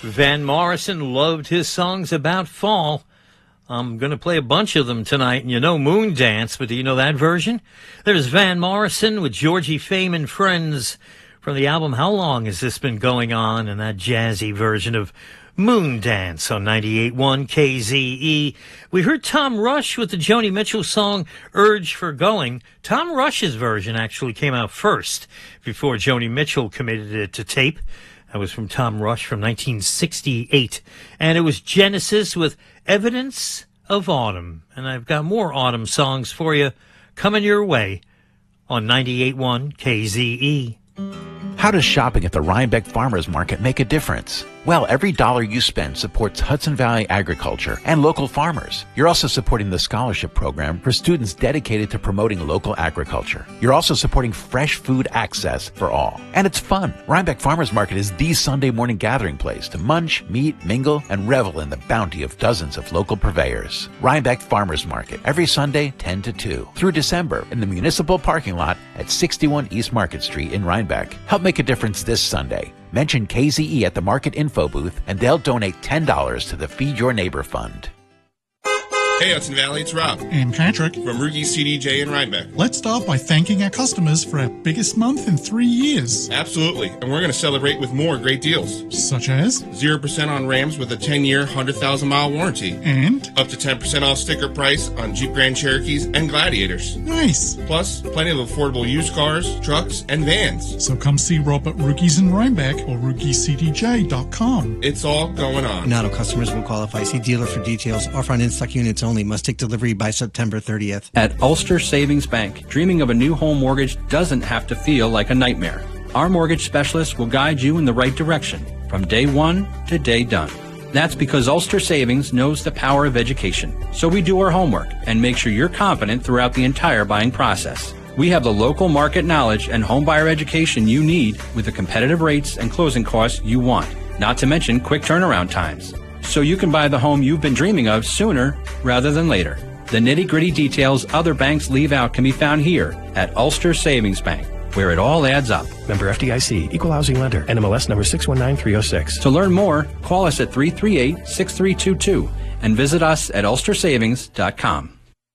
Van Morrison loved his songs about fall. I'm going to play a bunch of them tonight, and you know Moon Dance, but do you know that version? There's Van Morrison with Georgie Fame and Friends from the album How Long Has This Been Going On, and that jazzy version of Moon Dance on 98.1 KZE. We heard Tom Rush with the Joni Mitchell song Urge for Going. Tom Rush's version actually came out first before Joni Mitchell committed it to tape. That was from Tom Rush from 1968. And it was Genesis with Evidence of Autumn. And I've got more autumn songs for you coming your way on 98.1 KZE. How does shopping at the Rhinebeck Farmers Market make a difference? Well, every dollar you spend supports Hudson Valley agriculture and local farmers. You're also supporting the scholarship program for students dedicated to promoting local agriculture. You're also supporting fresh food access for all. And it's fun. Rhinebeck Farmers Market is the Sunday morning gathering place to munch, meet, mingle, and revel in the bounty of dozens of local purveyors. Rhinebeck Farmers Market, every Sunday, 10 to 2, through December in the municipal parking lot at 61 East Market Street in Rhinebeck. Help make a difference this Sunday. Mention KZE at the Market Info booth, and they'll donate $10 to the Feed Your Neighbor Fund. Hey, Hudson Valley, it's Rob. And Patrick. From Rugi CDJ in Rhinebeck. Let's start by thanking our customers for our biggest month in 3 years. Absolutely. And we're going to celebrate with more great deals. Such as? 0% on Rams with a 10-year, 100,000-mile warranty. And? Up to 10% off sticker price on Jeep Grand Cherokees and Gladiators. Nice. Plus, plenty of affordable used cars, trucks, and vans. So come see Rob at Rugi's in Rhinebeck or RugiCDJ.com. It's all going on. Not all customers will qualify. See dealer for details. Offer on in-stock units only. Must take delivery by September 30th. At Ulster Savings Bank, dreaming of a new home mortgage doesn't have to feel like a nightmare. Our mortgage specialists will guide you in the right direction from day one to day done. That's because Ulster Savings knows the power of education. So we do our homework and make sure you're confident throughout the entire buying process. We have the local market knowledge and home buyer education you need with the competitive rates and closing costs you want, not to mention quick turnaround times. So you can buy the home you've been dreaming of sooner rather than later. The nitty-gritty details other banks leave out can be found here at Ulster Savings Bank, where it all adds up. Member FDIC, Equal Housing Lender, NMLS number 619306. To learn more, call us at 338-6322 and visit us at ulstersavings.com.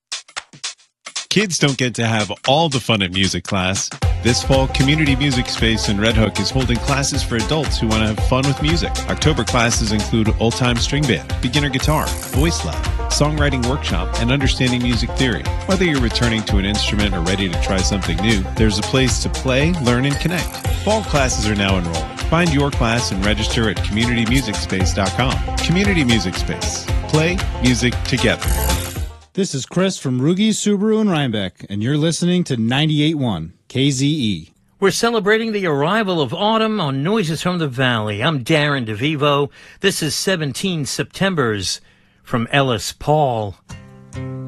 Kids don't get to have all the fun at music class. This fall, Community Music Space in Red Hook is holding classes for adults who want to have fun with music. October classes include old-time string band, beginner guitar, voice lab, songwriting workshop, and understanding music theory. Whether you're returning to an instrument or ready to try something new, there's a place to play, learn, and connect. Fall classes are now enrolling. Find your class and register at communitymusicspace.com. Community Music Space. Play music together. This is Chris from Rugi Subaru in Rhinebeck, and you're listening to 98.1 KZE. We're celebrating the arrival of autumn on Noises from the Valley. I'm Darren DeVivo. This is 17 Septembers from Ellis Paul.